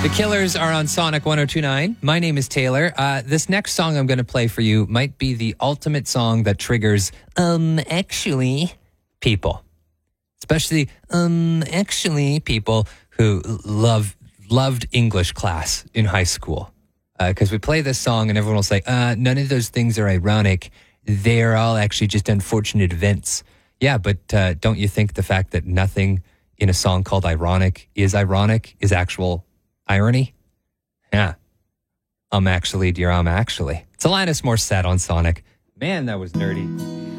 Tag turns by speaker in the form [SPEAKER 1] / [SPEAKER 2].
[SPEAKER 1] The Killers are on Sonic 102.9. My name is Taylor. This next song I'm going to play for you might be the ultimate song that triggers, actually, people. Especially, actually, people who loved English class in high school. Because we play this song and everyone will say, none of those things are ironic. They're all actually just unfortunate events. Yeah, but don't you think the fact that nothing in a song called ironic is actual irony? Yeah. Actually, dear, actually. It's Alanis Morissette on Sonic. Man, that was nerdy.